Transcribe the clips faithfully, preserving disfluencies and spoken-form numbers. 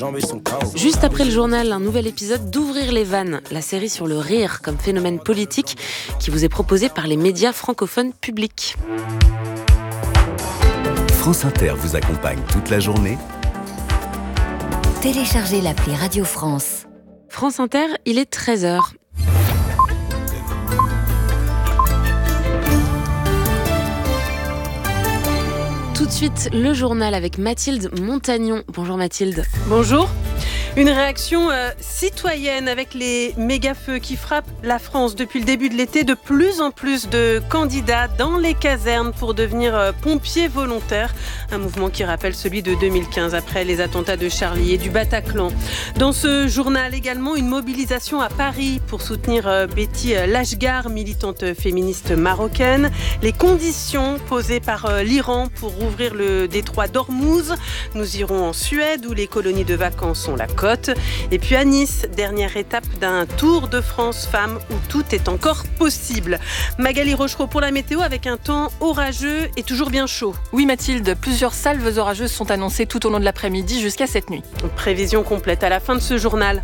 Juste après le journal, un nouvel épisode d'Ouvrir les vannes, la série sur le rire comme phénomène politique qui vous est proposée par les médias francophones publics. France Inter vous accompagne toute la journée. Téléchargez l'appli Radio France. France Inter, il est treize heures. Tout de suite, le journal avec Mathilde Montagnon. Bonjour Mathilde. Bonjour. Une réaction euh, citoyenne avec les méga-feux qui frappent la France depuis le début de l'été. De plus en plus de candidats dans les casernes pour devenir euh, pompiers volontaires. Un mouvement qui rappelle celui de deux mille quinze après les attentats de Charlie et du Bataclan. Dans ce journal également, une mobilisation à Paris pour soutenir euh, Betty Lashgar, militante féministe marocaine. Les conditions posées par euh, l'Iran pour rouvrir le détroit d'Ormuz. Nous irons en Suède où les colonies de vacances sont la côte. Et puis à Nice, dernière étape d'un Tour de France femmes où tout est encore possible. Magali Rochereau pour la météo avec un temps orageux et toujours bien chaud. Oui Mathilde, plusieurs salves orageuses sont annoncées tout au long de l'après-midi jusqu'à cette nuit. Prévision complète à la fin de ce journal.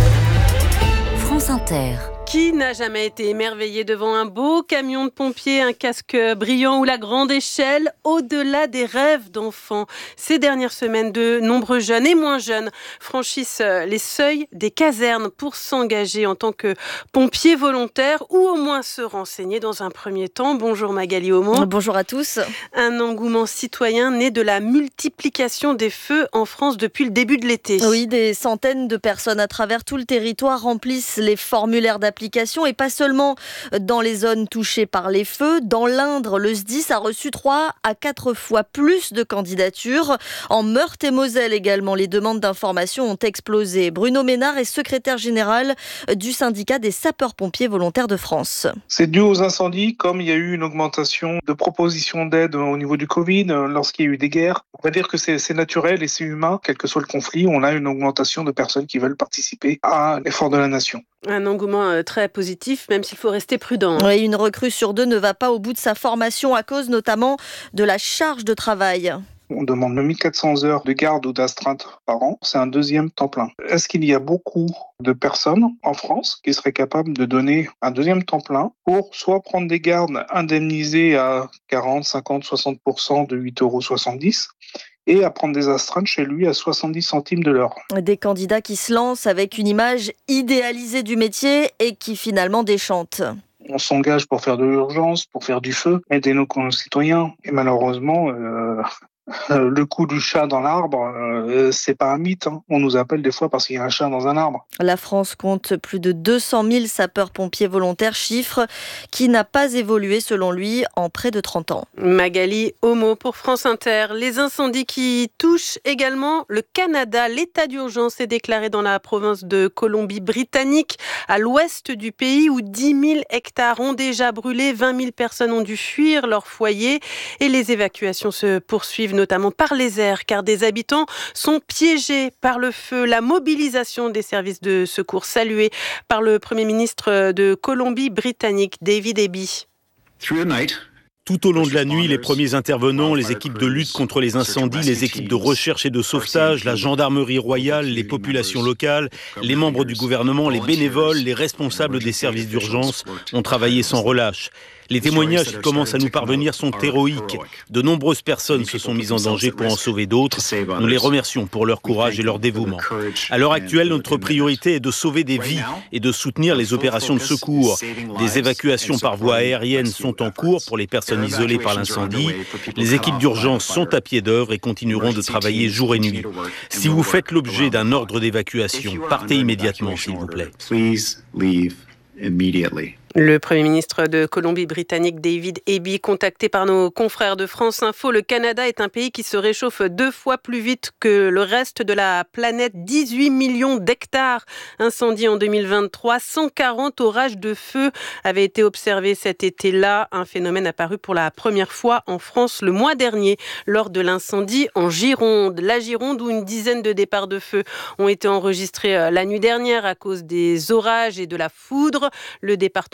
France Inter. Qui n'a jamais été émerveillé devant un beau camion de pompiers, un casque brillant ou la grande échelle, au-delà des rêves d'enfants? Ces dernières semaines, de nombreux jeunes et moins jeunes franchissent les seuils des casernes pour s'engager en tant que pompiers volontaires ou au moins se renseigner dans un premier temps. Bonjour Magali Aumont. Bonjour à tous. Un engouement citoyen né de la multiplication des feux en France depuis le début de l'été. Oui, des centaines de personnes à travers tout le territoire remplissent les formulaires d'application et pas seulement dans les zones touchées par les feux. Dans l'Indre, le S D I S a reçu trois à quatre fois plus de candidatures. En Meurthe-et-Moselle également, les demandes d'information ont explosé. Bruno Ménard est secrétaire général du syndicat des sapeurs-pompiers volontaires de France. C'est dû aux incendies, comme il y a eu une augmentation de propositions d'aide au niveau du Covid, lorsqu'il y a eu des guerres. On va dire que c'est, c'est naturel et c'est humain, quel que soit le conflit, on a une augmentation de personnes qui veulent participer à l'effort de la nation. Un engouement très positif, même s'il faut rester prudent. Oui, une recrue sur deux ne va pas au bout de sa formation à cause notamment de la charge de travail. On demande mille quatre cents heures de garde ou d'astreinte par an. C'est un deuxième temps plein. Est-ce qu'il y a beaucoup de personnes en France qui seraient capables de donner un deuxième temps plein pour soit prendre des gardes indemnisés à quarante, cinquante, soixante pour cent de huit euros soixante-dix et à prendre des astreintes chez lui à soixante-dix centimes de l'heure. Des candidats qui se lancent avec une image idéalisée du métier et qui finalement déchantent. On s'engage pour faire de l'urgence, pour faire du feu, aider nos concitoyens. Et malheureusement, euh, le coup du chat dans l'arbre, euh, c'est pas un mythe. Hein. On nous appelle des fois parce qu'il y a un chat dans un arbre. La France compte plus de deux cent mille sapeurs-pompiers volontaires, chiffre qui n'a pas évolué selon lui en près de trente ans. Magali Aumont pour France Inter. Les incendies qui touchent également le Canada. L'état d'urgence est déclaré dans la province de Colombie-Britannique, à l'ouest du pays où dix mille hectares ont déjà brûlé. vingt mille personnes ont dû fuir leur foyer et les évacuations se poursuivent notamment par les airs, car des habitants sont piégés par le feu. La mobilisation des services de secours saluée par le Premier ministre de Colombie-Britannique, David Eby. Tout au long de la nuit, les premiers intervenants, les équipes de lutte contre les incendies, les équipes de recherche et de sauvetage, la gendarmerie royale, les populations locales, les membres du gouvernement, les bénévoles, les responsables des services d'urgence ont travaillé sans relâche. Les témoignages qui commencent à nous parvenir sont héroïques. De nombreuses personnes se sont mises en danger pour en sauver d'autres. Nous les remercions pour leur courage et leur dévouement. À l'heure actuelle, notre priorité est de sauver des vies et de soutenir les opérations de secours. Des évacuations par voie aérienne sont en cours pour les personnes isolées par l'incendie. Les équipes d'urgence sont à pied d'œuvre et continueront de travailler jour et nuit. Si vous faites l'objet d'un ordre d'évacuation, partez immédiatement, s'il vous plaît. Le Premier ministre de Colombie-Britannique, David Eby, contacté par nos confrères de France Info. Le Canada est un pays qui se réchauffe deux fois plus vite que le reste de la planète. dix-huit millions d'hectares incendiés en deux mille vingt-trois. cent quarante orages de feu avaient été observés cet été-là. Un phénomène apparu pour la première fois en France le mois dernier lors de l'incendie en Gironde. La Gironde où une dizaine de départs de feu ont été enregistrés la nuit dernière à cause des orages et de la foudre. Le département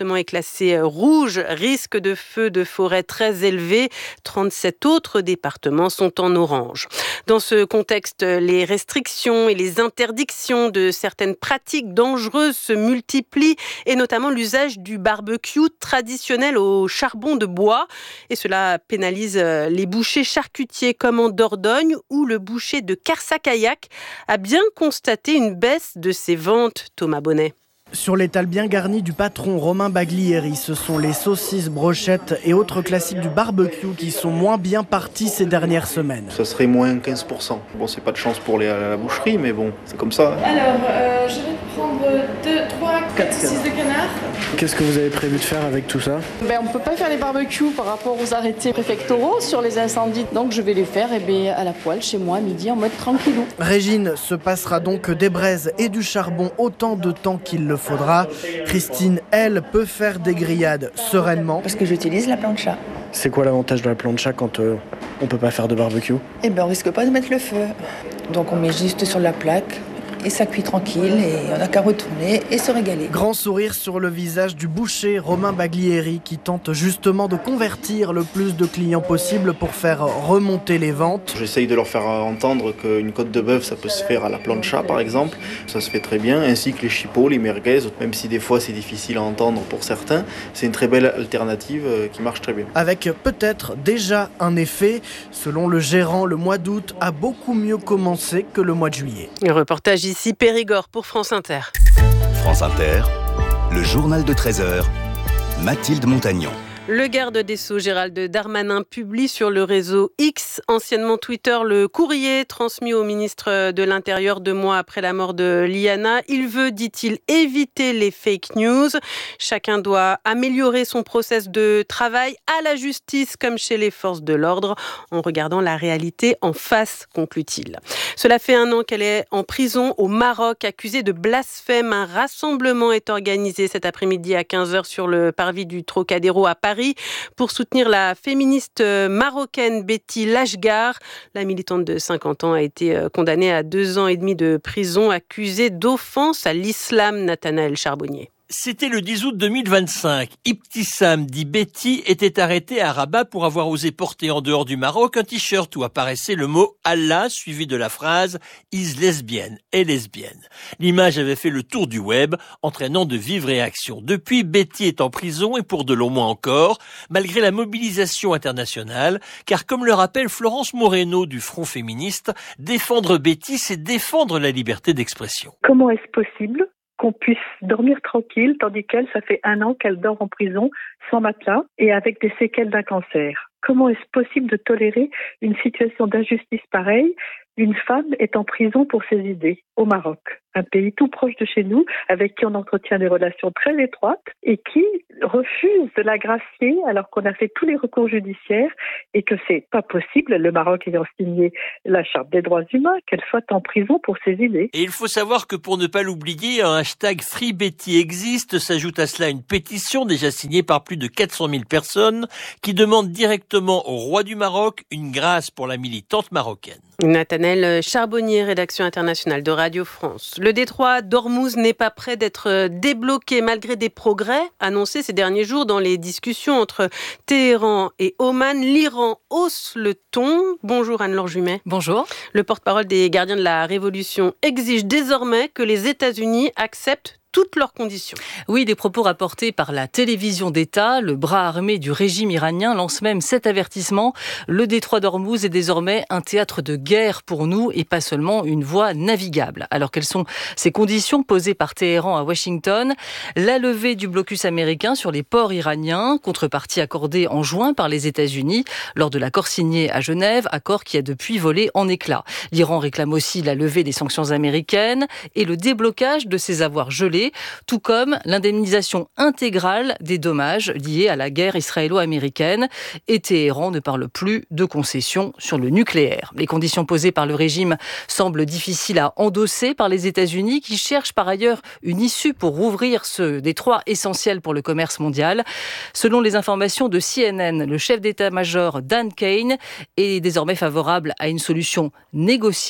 département est classé rouge, risque de feu de forêt très élevé. trente-sept autres départements sont en orange. Dans ce contexte, les restrictions et les interdictions de certaines pratiques dangereuses se multiplient, et notamment l'usage du barbecue traditionnel au charbon de bois. Et cela pénalise les bouchers charcutiers comme en Dordogne, où le boucher de Carsacaillac a bien constaté une baisse de ses ventes. Thomas Bonnet. Sur l'étal bien garni du patron Romain Baglieri, ce sont les saucisses, brochettes et autres classiques du barbecue qui sont moins bien partis ces dernières semaines. Ça serait moins quinze pour cent. Bon, c'est pas de chance pour les, la boucherie, mais bon, c'est comme ça. Alors, euh, je vais prendre deux, trois, quatre, six de canard. Qu'est-ce que vous avez prévu de faire avec tout ça ? Ben, on ne peut pas faire les barbecues par rapport aux arrêtés préfectoraux sur les incendies, donc je vais les faire eh bien, à la poêle chez moi à midi en mode tranquillou. Régine se passera donc des braises et du charbon autant de temps qu'il le faudra. Christine, elle, peut faire des grillades sereinement. Parce que j'utilise la plancha. C'est quoi l'avantage de la plancha quand euh, on peut pas faire de barbecue ? Eh bien, on risque pas de mettre le feu. Donc on met juste sur la plaque. Et ça cuit tranquille et on n'a qu'à retourner et se régaler. Grand sourire sur le visage du boucher Romain Baglieri qui tente justement de convertir le plus de clients possible pour faire remonter les ventes. J'essaye de leur faire entendre qu'une côte de bœuf ça peut se faire à la plancha par exemple, ça se fait très bien, ainsi que les chipots, les merguez, même si des fois c'est difficile à entendre pour certains, c'est une très belle alternative qui marche très bien. Avec peut-être déjà un effet, selon le gérant, le mois d'août a beaucoup mieux commencé que le mois de juillet. Le reportage ici Périgord pour France Inter. France Inter, le journal de treize heures, Mathilde Montagnon. Le garde des Sceaux, Gérald Darmanin, publie sur le réseau X, anciennement Twitter, le courrier transmis au ministre de l'Intérieur deux mois après la mort de Liana. Il veut, dit-il, éviter les fake news. Chacun doit améliorer son process de travail à la justice comme chez les forces de l'ordre en regardant la réalité en face, conclut-il. Cela fait un an qu'elle est en prison au Maroc, accusée de blasphème. Un rassemblement est organisé cet après-midi à quinze heures sur le parvis du Trocadéro à Paris pour soutenir la féministe marocaine Betty Lachgar. La militante de cinquante ans a été condamnée à deux ans et demi de prison, accusée d'offense à l'islam. Nathanaël Charbonnier. C'était le dix août deux mille vingt-cinq. Ibtissam, dit Betty, était arrêtée à Rabat pour avoir osé porter en dehors du Maroc un t-shirt où apparaissait le mot Allah suivi de la phrase « is lesbienne, est lesbienne ». L'image avait fait le tour du web, entraînant de vives réactions. Depuis, Betty est en prison et pour de longs mois encore, malgré la mobilisation internationale, car comme le rappelle Florence Moreno du Front féministe, défendre Betty, c'est défendre la liberté d'expression. Comment est-ce possible qu'on puisse dormir tranquille, tandis qu'elle, ça fait un an qu'elle dort en prison, sans matelas et avec des séquelles d'un cancer. Comment est-ce possible de tolérer une situation d'injustice pareille ? Une femme est en prison pour ses idées, au Maroc, un pays tout proche de chez nous, avec qui on entretient des relations très étroites et qui refuse de la gracier alors qu'on a fait tous les recours judiciaires et que c'est pas possible, le Maroc ayant signé la Charte des droits humains, qu'elle soit en prison pour ses idées. Et il faut savoir que pour ne pas l'oublier, un hashtag FreeBetty existe, s'ajoute à cela une pétition déjà signée par plus de quatre cent mille personnes qui demande directement au roi du Maroc une grâce pour la militante marocaine. Nathanaël Charbonnier, rédaction internationale de Radio France. Le détroit d'Ormuz n'est pas prêt d'être débloqué malgré des progrès annoncés ces derniers jours dans les discussions entre Téhéran et Oman. L'Iran hausse le ton. Bonjour Anne-Laure Jumet. Bonjour. Le porte-parole des gardiens de la Révolution exige désormais que les États-Unis acceptent toutes leurs conditions. Oui, des propos rapportés par la télévision d'État. Le bras armé du régime iranien lance même cet avertissement. Le détroit d'Ormuz est désormais un théâtre de guerre pour nous et pas seulement une voie navigable. Alors quelles sont ces conditions posées par Téhéran à Washington ? La levée du blocus américain sur les ports iraniens, contrepartie accordée en juin par les États-Unis lors de l'accord signé à Genève, accord qui a depuis volé en éclats. L'Iran réclame aussi la levée des sanctions américaines et le déblocage de ses avoirs gelés, tout comme l'indemnisation intégrale des dommages liés à la guerre israélo-américaine. Et Téhéran ne parle plus de concessions sur le nucléaire. Les conditions posées par le régime semblent difficiles à endosser par les États-Unis, qui cherchent par ailleurs une issue pour rouvrir ce détroit essentiel pour le commerce mondial. Selon les informations de C N N, le chef d'état-major Dan Kane est désormais favorable à une solution négociée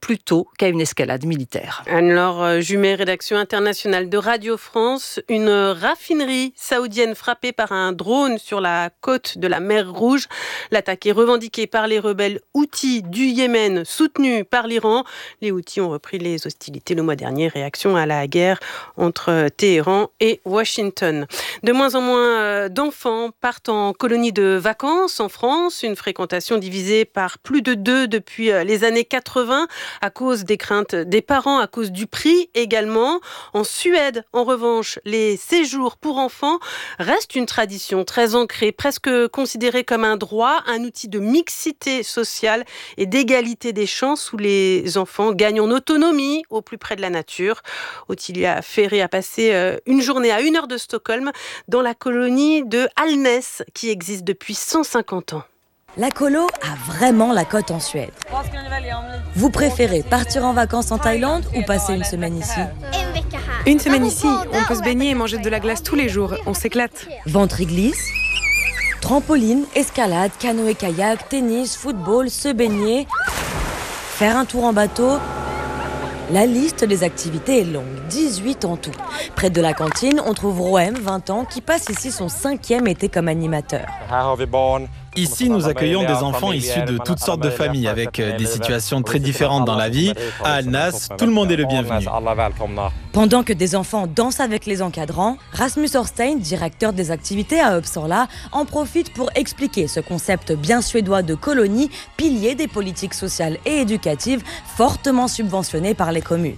plutôt qu'à une escalade militaire. Anne-Laure Jumet, rédaction internationale de Radio France. Une raffinerie saoudienne frappée par un drone sur la côte de la mer Rouge. L'attaque est revendiquée par les rebelles Houthis du Yémen, soutenus par l'Iran. Les Houthis ont repris les hostilités le mois dernier, réaction à la guerre entre Téhéran et Washington. De moins en moins d'enfants partent en colonie de vacances en France, une fréquentation divisée par plus de deux depuis les années quatre-vingts à cause des craintes des parents, à cause du prix également. En Suède, en revanche, les séjours pour enfants restent une tradition très ancrée, presque considérée comme un droit, un outil de mixité sociale et d'égalité des chances où les enfants gagnent en autonomie au plus près de la nature. Ottilia Ferré a passé une journée à une heure de Stockholm dans la colonie de Alnäs qui existe depuis cent cinquante ans. La colo a vraiment la cote en Suède. Vous préférez partir en vacances en Thaïlande ou passer une semaine ici ? Une semaine ici, on peut se baigner et manger de la glace tous les jours, on s'éclate. Ventre glisse, trampoline, escalade, canoë-kayak, tennis, football, se baigner, faire un tour en bateau. La liste des activités est longue, dix-huit en tout. Près de la cantine, on trouve Roem, vingt ans, qui passe ici son cinquième été comme animateur. Ici, nous accueillons des enfants issus de toutes sortes de familles, avec des situations très différentes dans la vie. À Alnäs, tout le monde est le bienvenu. Pendant que des enfants dansent avec les encadrants, Rasmus Horstein, directeur des activités à Uppsala, en profite pour expliquer ce concept bien suédois de colonie, pilier des politiques sociales et éducatives, fortement subventionné par les communes.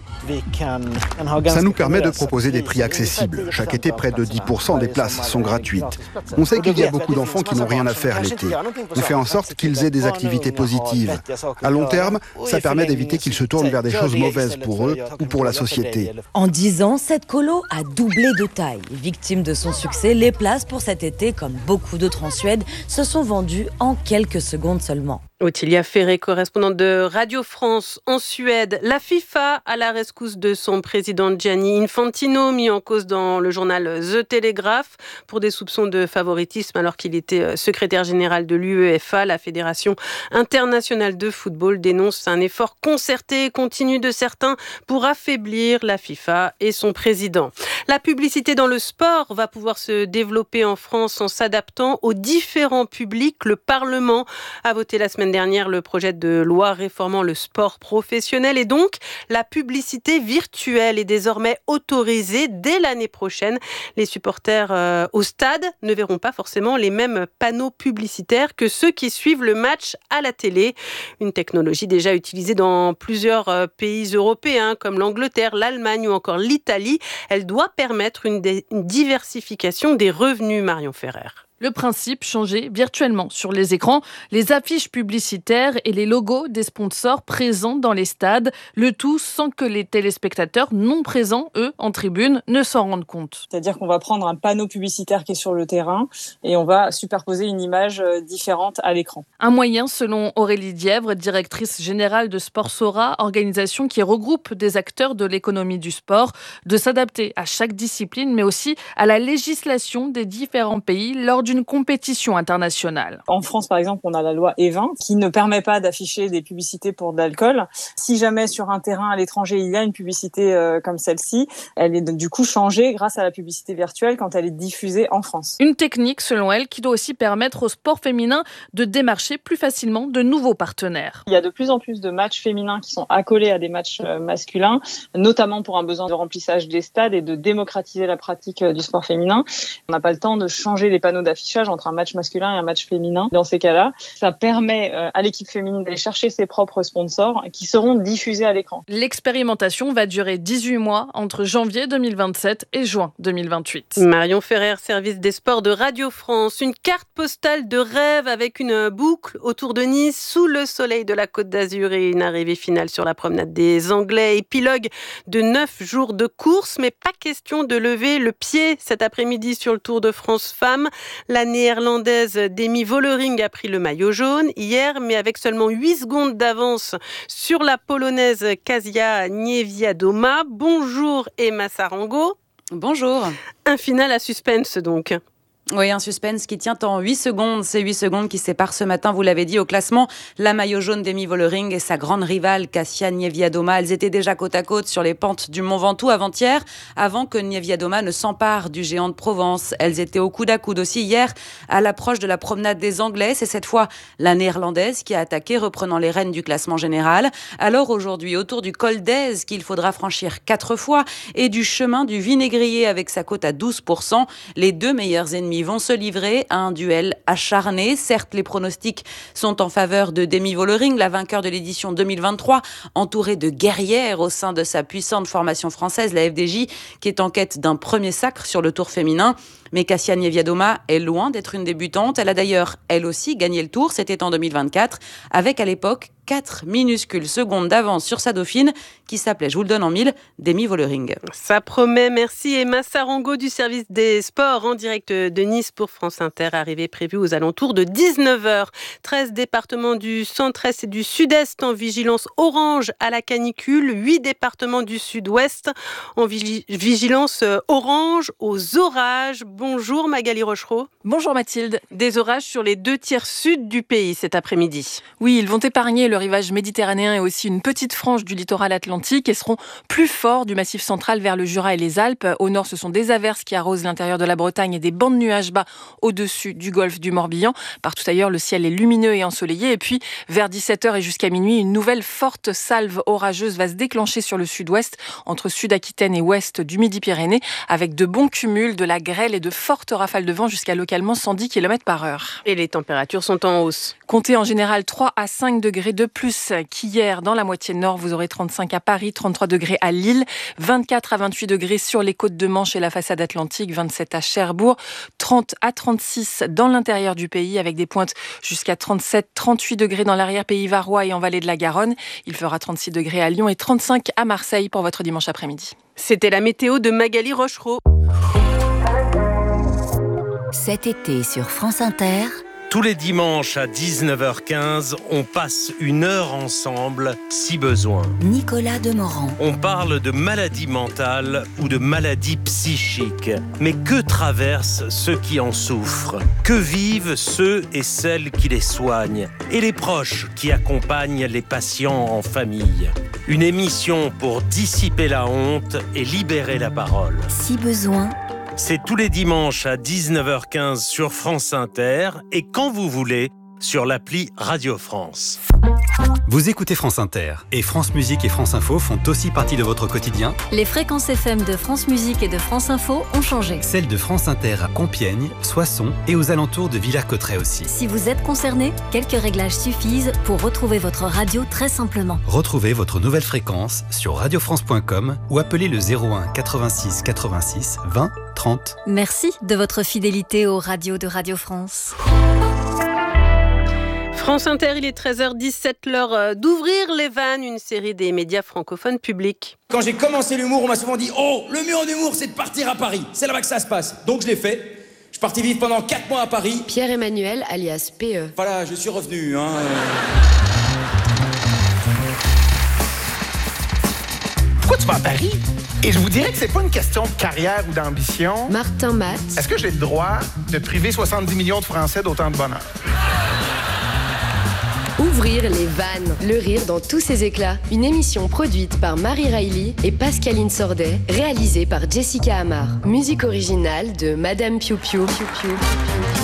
Ça nous permet de proposer des prix accessibles. Chaque été, près de dix pour cent des places sont gratuites. On sait qu'il y a beaucoup d'enfants qui n'ont rien à faire l'été. On fait en sorte qu'ils aient des activités positives. À long terme, ça permet d'éviter qu'ils se tournent vers des choses mauvaises pour eux ou pour la société. En dix ans, cette colo a doublé de taille. Victime de son succès, les places pour cet été, comme beaucoup d'autres en Suède, se sont vendues en quelques secondes seulement. Ottilia Ferré, correspondante de Radio France en Suède. La FIFA à la rescousse de son président Gianni Infantino, mis en cause dans le journal The Telegraph pour des soupçons de favoritisme alors qu'il était secrétaire général de l'U E F A. La Fédération internationale de football dénonce un effort concerté et continu de certains pour affaiblir la FIFA et son président. La publicité dans le sport va pouvoir se développer en France en s'adaptant aux différents publics. Le Parlement a voté la semaine dernière le projet de loi réformant le sport professionnel et donc la publicité virtuelle est désormais autorisée dès l'année prochaine. Les supporters euh, au stade ne verront pas forcément les mêmes panneaux publicitaires que ceux qui suivent le match à la télé. Une technologie déjà utilisée dans plusieurs euh, pays européens comme l'Angleterre, l'Allemagne ou encore l'Italie. Elle doit permettre une, dé- une diversification des revenus, Marion Ferrer. Le principe, changer virtuellement sur les écrans les affiches publicitaires et les logos des sponsors présents dans les stades, le tout sans que les téléspectateurs non présents, eux, en tribune, ne s'en rendent compte. C'est-à-dire qu'on va prendre un panneau publicitaire qui est sur le terrain et on va superposer une image différente à l'écran. Un moyen, selon Aurélie Dièvre, directrice générale de Sportsora, organisation qui regroupe des acteurs de l'économie du sport, de s'adapter à chaque discipline, mais aussi à la législation des différents pays lors d'une compétition internationale. En France, par exemple, on a la loi E vingt qui ne permet pas d'afficher des publicités pour de l'alcool. Si jamais sur un terrain à l'étranger, il y a une publicité euh, comme celle-ci, elle est du coup changée grâce à la publicité virtuelle quand elle est diffusée en France. Une technique, selon elle, qui doit aussi permettre au sport féminin de démarcher plus facilement de nouveaux partenaires. Il y a de plus en plus de matchs féminins qui sont accolés à des matchs masculins, notamment pour un besoin de remplissage des stades et de démocratiser la pratique du sport féminin. On n'a pas le temps de changer les panneaux d'affichage entre un match masculin et un match féminin. Dans ces cas-là, ça permet à l'équipe féminine d'aller chercher ses propres sponsors qui seront diffusés à l'écran. L'expérimentation va durer dix-huit mois entre janvier deux mille vingt-sept et juin deux mille vingt-huit. Marion Ferrer, service des sports de Radio France. Une carte postale de rêve avec une boucle autour de Nice, sous le soleil de la Côte d'Azur et une arrivée finale sur la promenade des Anglais. Épilogue de neuf jours de course, mais pas question de lever le pied cet après-midi sur le Tour de France Femmes. La néerlandaise Demi Vollering a pris le maillot jaune hier, mais avec seulement huit secondes d'avance sur la polonaise Kasia Niewiadoma. Bonjour Emma Sarango. Bonjour. Un final à suspense donc. Oui, un suspense qui tient en huit secondes. C'est huit secondes qui séparent ce matin, vous l'avez dit, au classement, la maillot jaune d'Amy Vollering et sa grande rivale Kasia Niewiadoma. Elles étaient déjà côte à côte sur les pentes du Mont Ventoux avant-hier, avant que Niewiadoma ne s'empare du géant de Provence. Elles étaient au coude à coude aussi hier, à l'approche de la promenade des Anglais. C'est cette fois la Néerlandaise qui a attaqué, reprenant les rênes du classement général. Alors aujourd'hui, autour du col d'Aise, qu'il faudra franchir quatre fois, et du chemin du Vinaigrier avec sa cote à douze pour cent, les deux meilleurs ennemis vont se livrer à un duel acharné. Certes, les pronostics sont en faveur de Demi Vollering, la vainqueur de l'édition deux mille vingt-trois, entourée de guerrières au sein de sa puissante formation française, la F D J, qui est en quête d'un premier sacre sur le Tour féminin. Mais Kasia Niewiadoma est loin d'être une débutante. Elle a d'ailleurs, elle aussi, gagné le Tour. C'était en deux mille vingt-quatre, avec à l'époque quatre minuscules secondes d'avance sur sa dauphine, qui s'appelait, je vous le donne en mille, Demi Vollering. Ça promet, merci Emma Sarango du service des sports en direct de Nice pour France Inter, arrivée prévue aux alentours de dix-neuf heures. treize départements du centre-est et du sud-est en vigilance orange à la canicule, huit départements du sud-ouest en vigilance orange aux orages. Bonjour Magali Rochereau. Bonjour Mathilde. Des orages sur les deux tiers sud du pays cet après-midi. Oui, ils vont épargner le rivage méditerranéen et aussi une petite frange du littoral atlantique et seront plus forts du massif central vers le Jura et les Alpes. Au nord, ce sont des averses qui arrosent l'intérieur de la Bretagne et des bancs de nuages bas au-dessus du golfe du Morbihan. Partout ailleurs, le ciel est lumineux et ensoleillé. Et puis, vers dix-sept heures et jusqu'à minuit, une nouvelle forte salve orageuse va se déclencher sur le sud-ouest, entre Sud-Aquitaine et ouest du Midi-Pyrénées, avec de bons cumuls, de la grêle et de fortes rafales de vent jusqu'à localement cent dix kilomètres par heure. Et les températures sont en hausse. Comptez en général trois à cinq degrés de plus qu'hier dans la moitié nord. Vous aurez trente-cinq à Paris, trente-trois degrés à Lille, vingt-quatre à vingt-huit degrés sur les côtes de Manche et la façade atlantique, vingt-sept à Cherbourg, trente à trente-six dans l'intérieur du pays avec des pointes jusqu'à trente-sept, trente-huit degrés dans l'arrière-pays varois et en vallée de la Garonne. Il fera trente-six degrés à Lyon et trente-cinq à Marseille pour votre dimanche après-midi. C'était la météo de Magali Rochereau. Cet été sur France Inter, tous les dimanches à dix-neuf heures quinze, on passe une heure ensemble, si besoin. Nicolas Demorand. On parle de maladies mentales ou de maladies psychiques. Mais que traversent ceux qui en souffrent? Que vivent ceux et celles qui les soignent? Et les proches qui accompagnent les patients en famille? Une émission pour dissiper la honte et libérer la parole. Si besoin. C'est tous les dimanches à dix-neuf heures quinze sur France Inter et quand vous voulez sur l'appli Radio France. Vous écoutez France Inter et France Musique et France Info font aussi partie de votre quotidien. Les fréquences F M de France Musique et de France Info ont changé. Celles de France Inter à Compiègne, Soissons et aux alentours de Villers-Cotterêts aussi. Si vous êtes concerné, quelques réglages suffisent pour retrouver votre radio très simplement. Retrouvez votre nouvelle fréquence sur radio france point com ou appelez le zéro un quatre-vingt-six quatre-vingt-six vingt trente. Merci de votre fidélité aux radios de Radio France. France Inter, il est treize heures dix-sept, l'heure d'ouvrir les vannes, une série des médias francophones publics. Quand j'ai commencé l'humour, on m'a souvent dit « Oh, le mieux en humour, c'est de partir à Paris. C'est là-bas que ça se passe. » Donc je l'ai fait. Je suis parti vivre pendant quatre mois à Paris. Pierre-Emmanuel, alias P E. Voilà, je suis revenu. Hein. Pourquoi tu vas à Paris? Et je vous dirais que c'est pas une question de carrière ou d'ambition. Martin Matt. Est-ce que j'ai le droit de priver soixante-dix millions de Français d'autant de bonheur? Ouvrir les vannes, le rire dans tous ses éclats. Une émission produite par Marie Riley et Pascaline Sordet, réalisée par Jessica Amar. Musique originale de Madame Piu Piu. Piu, Piu, Piu, Piu.